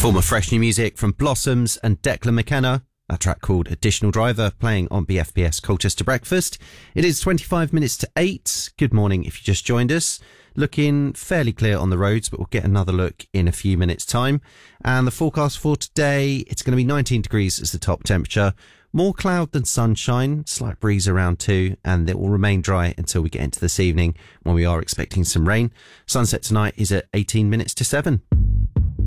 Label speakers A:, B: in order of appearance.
A: Former fresh new music from Blossoms and Declan McKenna. A track called Additional Driver playing on BFBS Colchester Breakfast. It is 25 minutes to 8. Good morning if you just joined us. Looking fairly clear on the roads, but we'll get another look in a few minutes' time. And the forecast for today, it's going to be 19 degrees as the top temperature. More cloud than sunshine, slight breeze around too, and it will remain dry until we get into this evening when we are expecting some rain. Sunset tonight is at 18 minutes to 7.